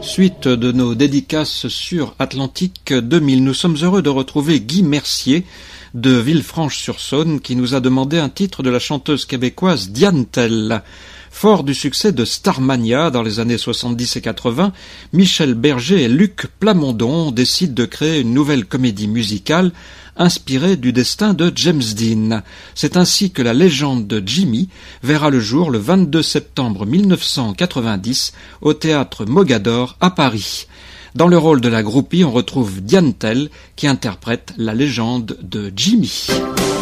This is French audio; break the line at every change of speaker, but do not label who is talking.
Suite de nos dédicaces sur Atlantique 2000, nous sommes heureux de retrouver Guy Mercier de Villefranche-sur-Saône qui nous a demandé un titre de la chanteuse québécoise Diane Tell. Fort du succès de Starmania dans les années 70 et 80, Michel Berger et Luc Plamondon décident de créer une nouvelle comédie musicale inspirée du destin de James Dean. C'est ainsi que la légende de Jimmy verra le jour le 22 septembre 1990 au théâtre Mogador à Paris. Dans le rôle de la groupie, on retrouve Diane Tell qui interprète la légende de Jimmy.